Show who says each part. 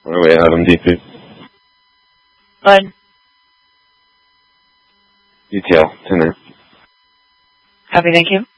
Speaker 1: Where do we have him, DP?
Speaker 2: Bud.
Speaker 1: Detail, 10 there.
Speaker 2: Copy, thank you.